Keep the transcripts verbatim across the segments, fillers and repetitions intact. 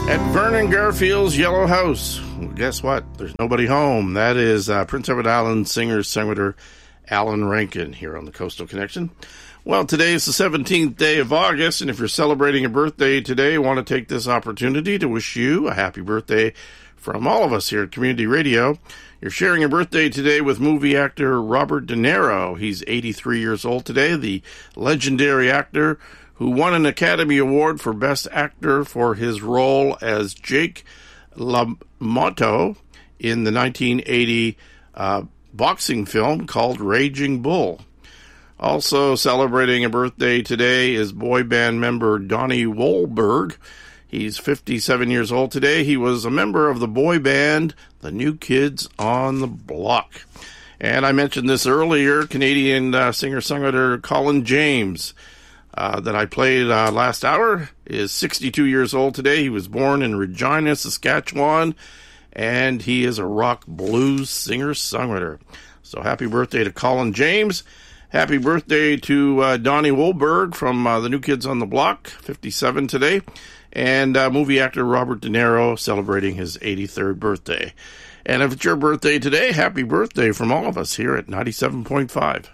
At Vernon Garfield's Yellow House. Well, guess what? There's nobody home. That is uh, Prince Edward Island singer-songwriter Alan Rankin here on the Coastal Connection. Well, today is the seventeenth day of August, and if you're celebrating a birthday today, I want to take this opportunity to wish you a happy birthday from all of us here at Community Radio. You're sharing a birthday today with movie actor Robert De Niro. He's eighty-three years old today, the legendary actor who won an Academy Award for Best Actor for his role as Jake LaMotta in the nineteen eighty uh, boxing film called Raging Bull. Also celebrating a birthday today is boy band member Donnie Wahlberg. He's fifty-seven years old today. He was a member of the boy band The New Kids on the Block. And I mentioned this earlier, Canadian uh, singer-songwriter Colin James, Uh, that I played uh, last hour, is sixty-two years old today. He was born in Regina, Saskatchewan, and he is a rock blues singer-songwriter. So happy birthday to Colin James. Happy birthday to uh, Donnie Wahlberg from uh, The New Kids on the Block, fifty-seven today. And uh, movie actor Robert De Niro celebrating his eighty-third birthday. And if it's your birthday today, happy birthday from all of us here at ninety-seven point five.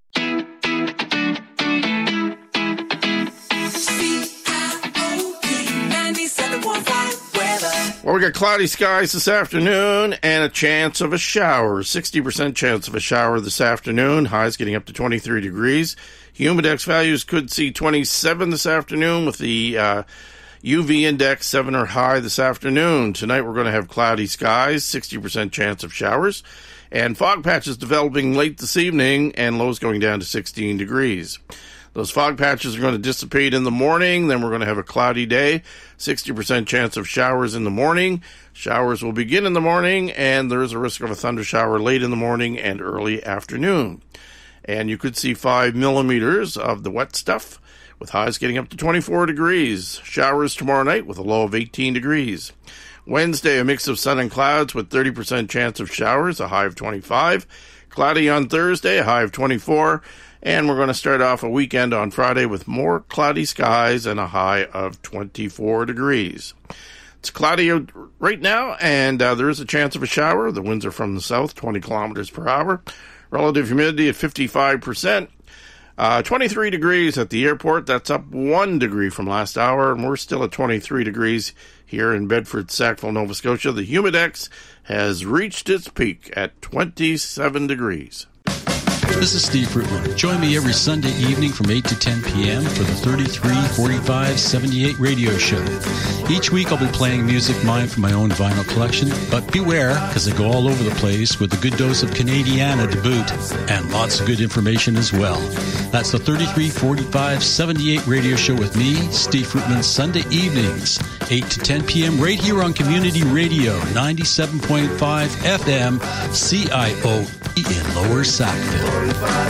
Well, we got cloudy skies this afternoon and a chance of a shower. sixty percent chance of a shower this afternoon. Highs getting up to twenty-three degrees. Humidex values could see twenty-seven this afternoon with the uh, U V index seven or high this afternoon. Tonight we're going to have cloudy skies, sixty percent chance of showers, and fog patches developing late this evening and lows going down to sixteen degrees. Those fog patches are going to dissipate in the morning. Then we're going to have a cloudy day. sixty percent chance of showers in the morning. Showers will begin in the morning, and there is a risk of a thunder shower late in the morning and early afternoon. And you could see five millimeters of the wet stuff, with highs getting up to twenty-four degrees. Showers tomorrow night with a low of eighteen degrees. Wednesday, a mix of sun and clouds with thirty percent chance of showers, a high of twenty-five. Cloudy on Thursday, a high of twenty-four. And we're going to start off a weekend on Friday with more cloudy skies and a high of twenty-four degrees. It's cloudy right now, and uh, there is a chance of a shower. The winds are from the south, twenty kilometers per hour. Relative humidity at fifty-five percent. Uh, twenty-three degrees at the airport. That's up one degree from last hour, and we're still at twenty-three degrees here in Bedford, Sackville, Nova Scotia. The humidex has reached its peak at twenty-seven degrees. This is Steve Fruitland. Join me every Sunday evening from eight to ten p.m. for the thirty-three forty-five seventy-eight radio show. Each week I'll be playing music mine from my own vinyl collection, but beware, because I go all over the place with a good dose of Canadiana to boot, and lots of good information as well. That's the thirty-three forty-five seventy-eight radio show with me, Steve Fruitland, Sunday evenings, eight to ten p.m. right here on Community Radio, ninety-seven point five F M, C I O E in Lower Sackville.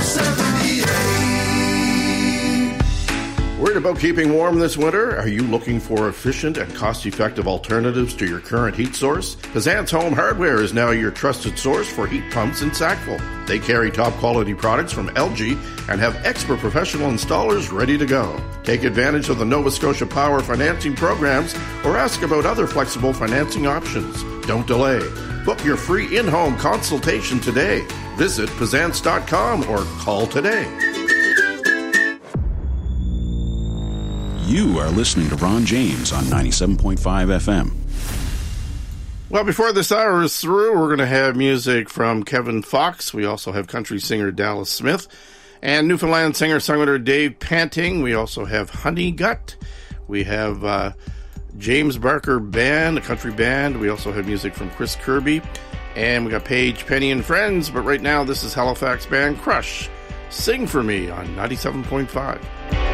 Worried about keeping warm this winter? Are you looking for efficient and cost-effective alternatives to your current heat source? Pazant's Home Hardware is now your trusted source for heat pumps in Sackville. They carry top-quality products from L G and have expert professional installers ready to go. Take advantage of the Nova Scotia Power financing programs or ask about other flexible financing options. Don't delay. Book your free in-home consultation today. Visit Pazants dot com or call today. You are listening to Ron James on ninety-seven point five F M. Well, before this hour is through, we're going to have music from Kevin Fox. We also have country singer Dallas Smith and Newfoundland singer-songwriter Dave Panting. We also have Honey Gut. We have uh, James Barker Band, a country band. We also have music from Chris Kirby. And we got Paige, Penny, and Friends. But right now, this is Halifax band Crush. Sing For Me on ninety-seven point five.